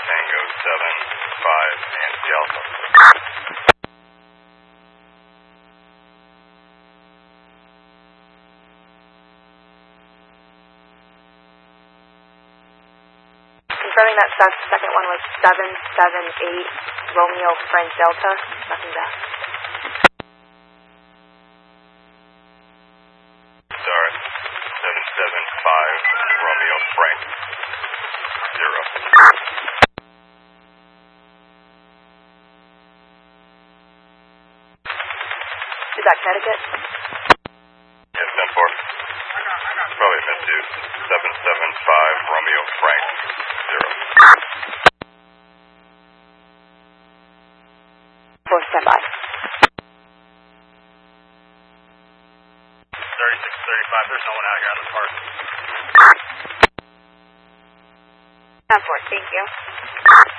Tango 7-5 Nancy Alpha. Confirming that second one was 778 Romeo Frank Delta. Nothing back. Sorry. 775 Romeo Frank 0. Is that Connecticut? Yes, 10-4. Probably meant to. 775 Romeo Frank 0. 4 standby. 3635, there's no one out here on the park. 10-4, thank you.